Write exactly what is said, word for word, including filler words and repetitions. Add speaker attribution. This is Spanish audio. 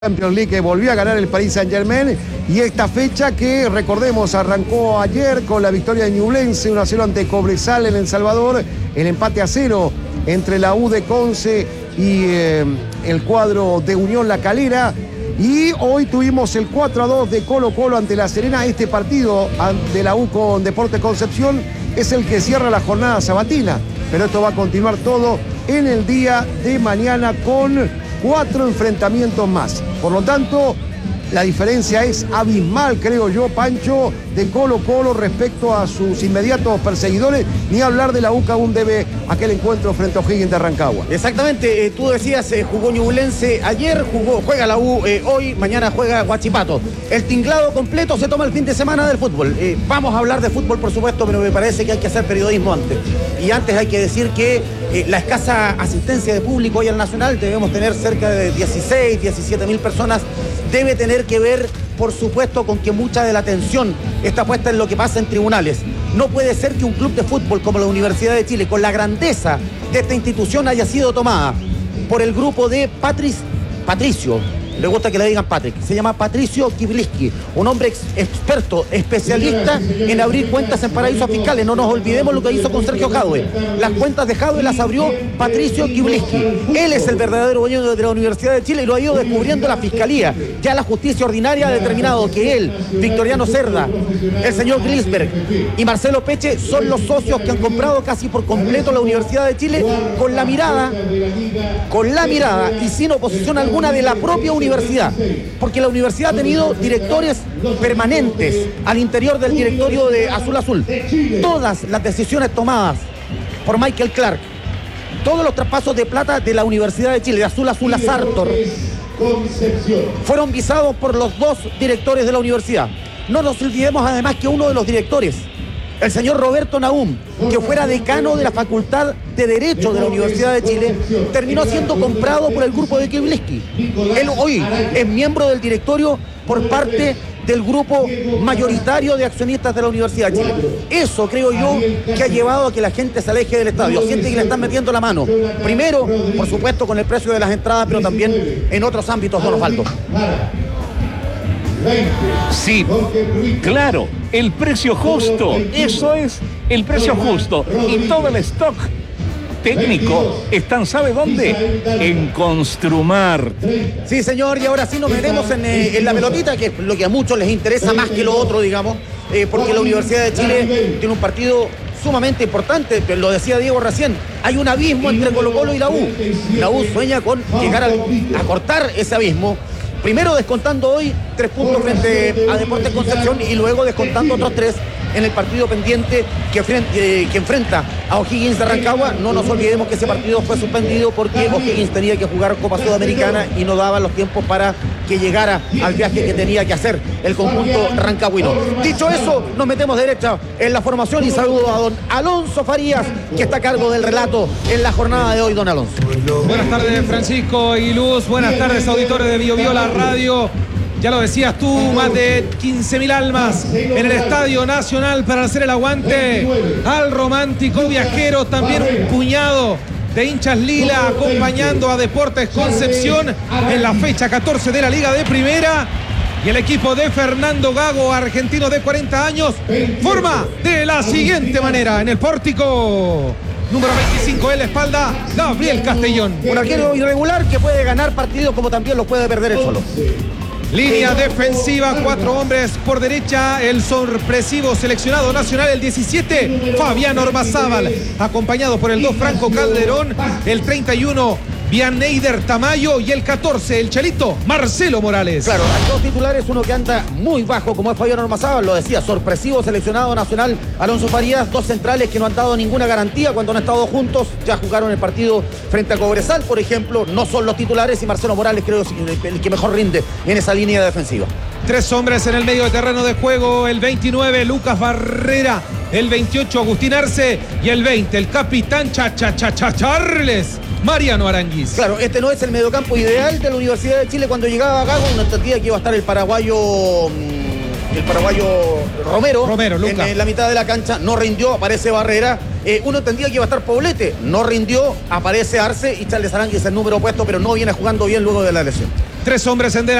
Speaker 1: Champions League, que volvió a ganar el Paris Saint-Germain, y esta fecha que, recordemos, arrancó ayer con la victoria de Ñublense uno a cero ante Cobresal en El Salvador, el empate a cero entre la U de Conce y eh, el cuadro de Unión La Calera, y hoy tuvimos el cuatro a dos de Colo Colo ante La Serena. Este partido de la U con Deportes Concepción es el que cierra la jornada sabatina, pero esto va a continuar todo en el día de mañana con cuatro enfrentamientos más. Por lo tanto, la diferencia es abismal, creo yo, Pancho, de Colo Colo respecto a sus inmediatos perseguidores, ni hablar de la U que aún debe aquel encuentro frente a O'Higgins de Rancagua.
Speaker 2: Exactamente, eh, tú decías, eh, jugó Ñublense ayer, jugó, juega la U eh, hoy, mañana juega Huachipato. El tinglado completo se toma el fin de semana del fútbol. Eh, vamos a hablar de fútbol, por supuesto, pero me parece que hay que hacer periodismo antes. Y antes hay que decir que eh, la escasa asistencia de público hoy al Nacional, debemos tener cerca de dieciséis, diecisiete mil personas, debe tener que ver, por supuesto, con que mucha de la atención está puesta en lo que pasa en tribunales. No puede ser que un club de fútbol como la Universidad de Chile, con la grandeza de esta institución, haya sido tomada por el grupo de Patric, Patricio, le gusta que le digan Patrick, se llama Patricio Kibliski, un hombre ex, experto, especialista en abrir cuentas en paraísos fiscales. No nos olvidemos lo que hizo con Sergio Jadwe. Las cuentas de Jadwe las abrió Patricio Kibliski. Él es el verdadero dueño de la Universidad de Chile y lo ha ido descubriendo la Fiscalía. Ya la justicia ordinaria ha determinado que él, Victoriano Cerda, el señor Glisberg y Marcelo Peche son los socios que han comprado casi por completo la Universidad de Chile con la mirada, con la mirada y sin oposición alguna de la propia universidad. Universidad, porque la universidad ha tenido directores permanentes al interior del directorio de Azul Azul. Todas las decisiones tomadas por Michael Clark, todos los traspasos de plata de la Universidad de Chile, de Azul Azul a Sartor, fueron visados por los dos directores de la universidad. No nos olvidemos además que uno de los directores, el señor Roberto Nahum, que fuera decano de la Facultad de Derecho de la Universidad de Chile, terminó siendo comprado por el grupo de Kibliski. Él hoy es miembro del directorio por parte del grupo mayoritario de accionistas de la Universidad de Chile. Eso creo yo que ha llevado a que la gente se aleje del estadio, siente que le están metiendo la mano. Primero, por supuesto, con el precio de las entradas, pero también en otros ámbitos, don Osvaldo.
Speaker 3: Sí, claro, el precio justo, eso es el precio justo. Y todo el stock técnico están, ¿sabe dónde? En Construmar.
Speaker 2: Sí, señor, y ahora sí nos metemos en, eh, en la pelotita, que es lo que a muchos les interesa más que lo otro, digamos, eh, porque la Universidad de Chile tiene un partido sumamente importante, pero lo decía Diego recién, hay un abismo entre Colo Colo y la U. La U sueña con llegar a, a cortar ese abismo. Primero descontando hoy tres puntos frente a Deportes Concepción y luego descontando otros tres en el partido pendiente que, frente, eh, que enfrenta a O'Higgins de Rancagua. No nos olvidemos que ese partido fue suspendido porque O'Higgins tenía que jugar Copa Sudamericana y no daban los tiempos para que llegara al viaje que tenía que hacer el conjunto rancagüino. Dicho eso, nos metemos derecha en la formación y saludo a don Alonso Farías, que está a cargo del relato en la jornada de hoy, don Alonso.
Speaker 4: Buenas tardes, Francisco y Luz. Buenas tardes, auditores de Bio Bio La Radio. Ya lo decías tú, más de quince mil almas en el Estadio Nacional para hacer el aguante al romántico viajero. También un puñado de hinchas lila acompañando a Deportes Concepción en la fecha catorce de la Liga de Primera. Y el equipo de Fernando Gago, argentino de cuarenta años, forma de la siguiente manera en el pórtico. Número veinticinco en la espalda, Gabriel Castellón.
Speaker 2: Un arquero irregular que puede ganar partidos como también los puede perder él solo.
Speaker 4: Línea defensiva, cuatro hombres por derecha, el sorpresivo seleccionado nacional, el diecisiete, Fabián Ormazábal, acompañado por el dos, Franco Calderón, el treinta y uno, Vianneyder Tamayo, y el catorce, el chalito, Marcelo Morales.
Speaker 2: Claro, hay dos titulares, uno que anda muy bajo, como es Fabián Ormazábal, lo decía, sorpresivo seleccionado nacional, Alonso Farías, dos centrales que no han dado ninguna garantía cuando han estado juntos, ya jugaron el partido frente a Cobresal, por ejemplo, no son los titulares, y Marcelo Morales creo el que mejor rinde en esa línea defensiva.
Speaker 4: Tres hombres en el medio de terreno de juego, el veintinueve, Lucas Barrera, el veintiocho, Agustín Arce, y el veinte, el capitán Cha Cha Cha Cha Charles, Mariano Aranguiz.
Speaker 2: Claro, este no es el mediocampo ideal de la Universidad de Chile. Cuando llegaba a Gago, uno entendía que iba a estar el paraguayo el paraguayo Romero,
Speaker 4: Romero, Luca.
Speaker 2: en, en la mitad de la cancha, no rindió, aparece Barrera. Eh, uno entendía que iba a estar Poblete, no rindió, aparece Arce y Charles Aránguiz, el número opuesto, pero no viene jugando bien luego de la lesión.
Speaker 4: Tres hombres en